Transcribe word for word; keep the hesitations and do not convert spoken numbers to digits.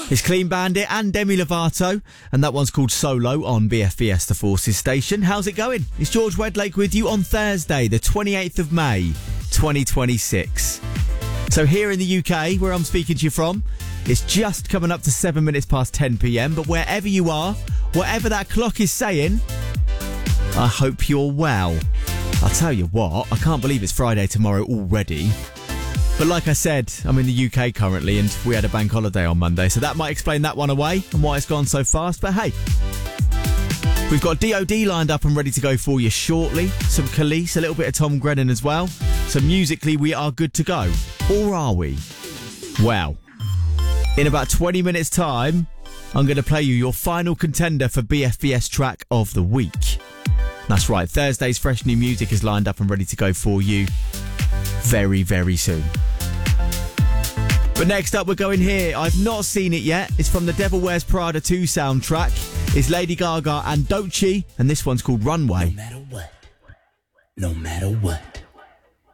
It's Clean Bandit and Demi Lovato, and that one's called Solo on B F B S The Forces station. How's it going? It's George Wedlake with you on Thursday, the twenty-eighth of May, twenty twenty-six. So here in the U K, where I'm speaking to you from, it's just coming up to seven minutes past ten p.m, but wherever you are, whatever that clock is saying, I hope you're well. I'll tell you what, I can't believe it's Friday tomorrow already. But like I said, I'm in the U K currently and we had a bank holiday on Monday, so that might explain that one away and why it's gone so fast. But hey, we've got D O D lined up and ready to go for you shortly. Some Khalees, a little bit of Tom Grennan as well. So musically, we are good to go. Or are we? Well, in about twenty minutes time, I'm going to play you your final contender for B F B S track of the week. That's right, Thursday's fresh new music is lined up and ready to go for you very, very soon. But next up, we're going here. I've not seen it yet. It's from the Devil Wears Prada two soundtrack. It's Lady Gaga and Doechii, and this one's called Runway. No matter what, no matter what.